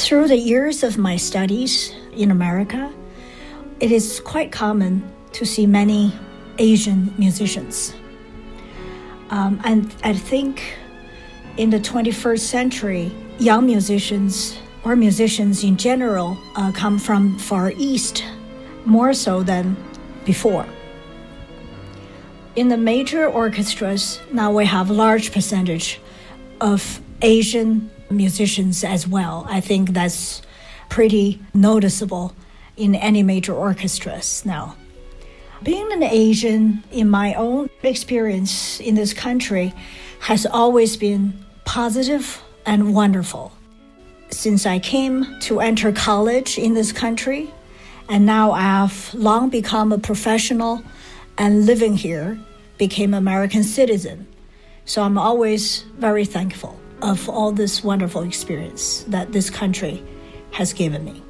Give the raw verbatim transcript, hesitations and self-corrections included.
Through the years of my studies in America, it is quite common to see many Asian musicians. Um, and I think in the twenty-first century, young musicians or musicians in general uh, come from Far East, more so than before. In the major orchestras, now we have a large percentage of Asian musicians as well. I think that's pretty noticeable in any major orchestras now. Being an Asian, in my own experience in this country, has always been positive and wonderful. Since I came to enter college in this country, and now I have long become a professional and living here, became an American citizen. So I'm always very thankful of all this wonderful experience that this country has given me.